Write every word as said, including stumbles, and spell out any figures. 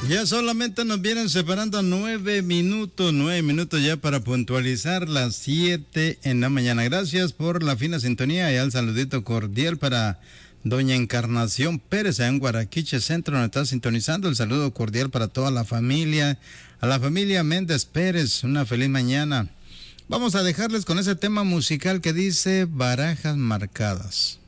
Ya solamente nos vienen separando nueve minutos, nueve minutos ya para puntualizar las siete en la mañana. Gracias por la fina sintonía y al saludito cordial para doña Encarnación Pérez en Guaraquiche Centro, nos está sintonizando. El saludo cordial para toda la familia, a la familia Méndez Pérez, una feliz mañana. Vamos a dejarles con ese tema musical que dice Barajas Marcadas.